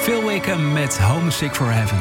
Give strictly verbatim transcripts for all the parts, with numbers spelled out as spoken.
Phil Wickham met Homesick for Heaven.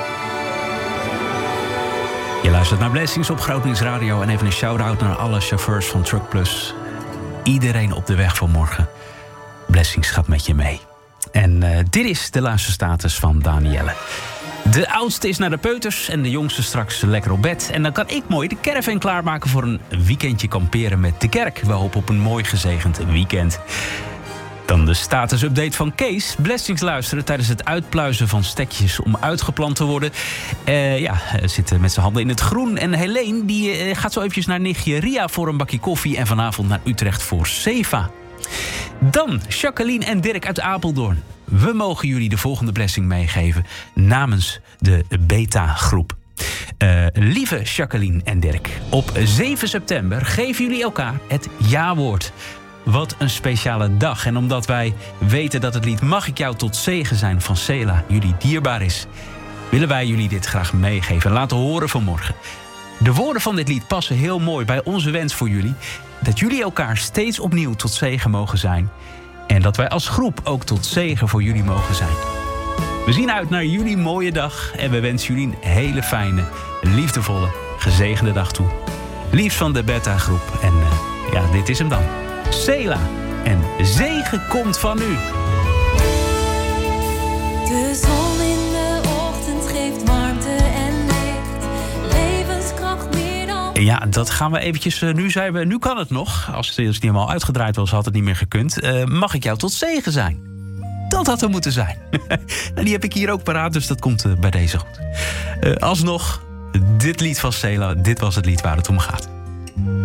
Je luistert naar Blessings op Gronings Radio. En even een shout-out naar alle chauffeurs van Truck Plus. Iedereen op de weg van morgen. Blessings gaat met je mee. En uh, dit is de luisterstatus van Danielle. De oudste is naar de peuters en de jongste straks lekker op bed. En dan kan ik mooi de caravan klaarmaken voor een weekendje kamperen met de kerk. We hopen op een mooi gezegend weekend. Dan de status-update van Kees. Blessings luisteren tijdens het uitpluizen van stekjes om uitgeplant te worden. Uh, ja, zitten met zijn handen in het groen. En Helene die uh, gaat zo eventjes naar nichtje Ria voor een bakje koffie. En vanavond naar Utrecht voor Seva. Dan Jacqueline en Dirk uit Apeldoorn. We mogen jullie de volgende blessing meegeven namens de Beta-groep. Uh, lieve Jacqueline en Dirk, op zeven september geven jullie elkaar het ja-woord. Wat een speciale dag. En omdat wij weten dat het lied Mag ik jou tot zegen zijn van Sela jullie dierbaar is, willen wij jullie dit graag meegeven en laten horen vanmorgen. De woorden van dit lied passen heel mooi bij onze wens voor jullie. Dat jullie elkaar steeds opnieuw tot zegen mogen zijn. En dat wij als groep ook tot zegen voor jullie mogen zijn. We zien uit naar jullie mooie dag. En we wensen jullie een hele fijne, liefdevolle, gezegende dag toe. Liefst van de Beta-groep. En uh, ja, dit is hem dan. Sela. En zegen komt van u. De zon in de ochtend geeft warmte en licht. Levenskracht meer dan... Ja, dat gaan we eventjes... Uh, nu, zijn we, nu kan het nog. Als het, als het niet helemaal uitgedraaid was, had het niet meer gekund. Uh, mag ik jou tot zegen zijn? Dat had er moeten zijn. En die heb ik hier ook paraat, dus dat komt uh, bij deze goed. Uh, alsnog, dit lied van Sela, dit was het lied waar het om gaat.